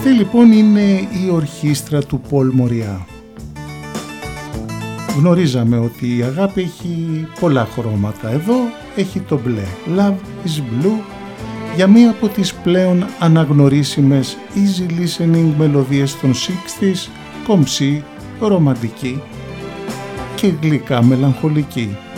Αυτή λοιπόν είναι η ορχήστρα του Πολ Μοριά. Γνωρίζαμε ότι η αγάπη έχει πολλά χρώματα. Εδώ έχει το μπλε. Love is blue, για μία από τις πλέον αναγνωρίσιμες easy listening μελωδίες των 60s, κομψή, ρομαντική και γλυκά μελαγχολική.